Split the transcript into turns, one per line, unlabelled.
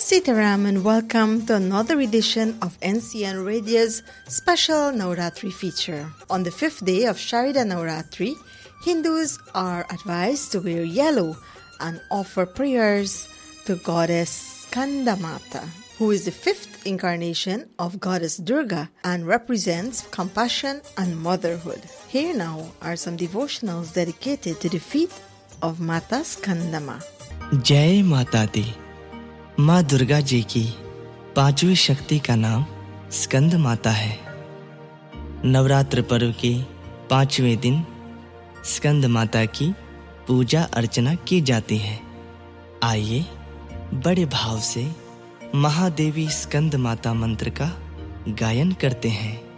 Sitaram and welcome to another edition of NCN Radio's special Navratri feature. On the 5th day of Sharida Navratri, Hindus are advised to wear yellow and offer prayers to Goddess Skandamata, who is the 5th incarnation of Goddess Durga and represents compassion and motherhood. Here now are some devotionals dedicated to the feet of Mata Skandama.
जय माता दी। माँ दुर्गा जी की पांचवी शक्ति का नाम स्कंद माता है। नवरात्र पर्व के 5वें दिन स्कंद माता की पूजा अर्चना की जाती है। आइए बड़े भाव से महादेवी स्कंद माता मंत्र का गायन करते हैं।